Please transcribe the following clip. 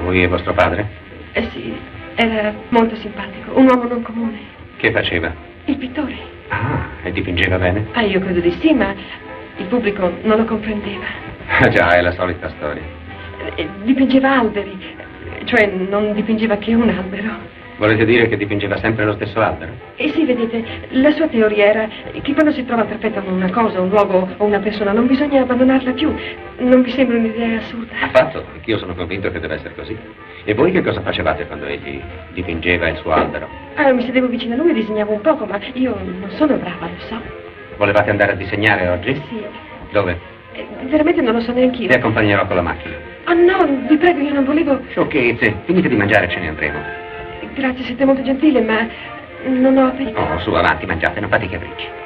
Lui è vostro padre? Sì, era molto simpatico, un uomo non comune. Che faceva? Il pittore. Ah, e dipingeva bene? Io credo di sì, ma il pubblico non lo comprendeva. Ah già, è la solita storia. Dipingeva alberi, cioè non dipingeva che un albero. Volete dire che dipingeva sempre lo stesso albero? Sì, vedete, la sua teoria era che quando si trova perfetta con una cosa, un luogo o una persona non bisogna abbandonarla più. Non vi sembra un'idea assurda? Affatto, anch'io sono convinto che deve essere così. E voi che cosa facevate quando egli dipingeva il suo albero? Mi sedevo vicino a lui e disegnavo un poco, ma io non sono brava, lo so. Volevate andare a disegnare oggi? Sì. Dove? Veramente non lo so neanch'io. Vi accompagnerò con la macchina. No, vi prego, io non volevo... Sciocchezze, finite di mangiare e ce ne andremo. Grazie, siete molto gentile, ma non ho appetito. Oh, su, avanti, mangiate, non fate i capricci.